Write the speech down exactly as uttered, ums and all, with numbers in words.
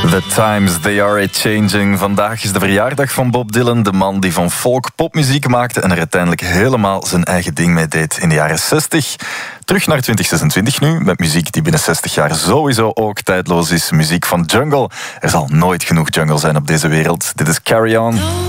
The times they are a-changing. Vandaag is de verjaardag van Bob Dylan, de man die van folk popmuziek maakte en er uiteindelijk helemaal zijn eigen ding mee deed in de jaren zestig. Terug naar twintig zesentwintig nu, met muziek die binnen zestig jaar sowieso ook tijdloos is. Muziek van Jungle. Er zal nooit genoeg Jungle zijn op deze wereld. Dit is Carry On.